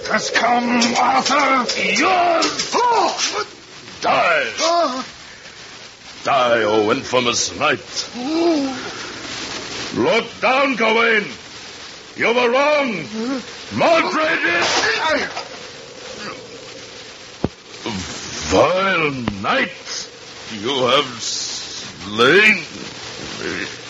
has come, Arthur. Yours! Die! Die, O infamous knight. Look down, Gawain. You were wrong. Mordred is... Vile knight, you have slain me.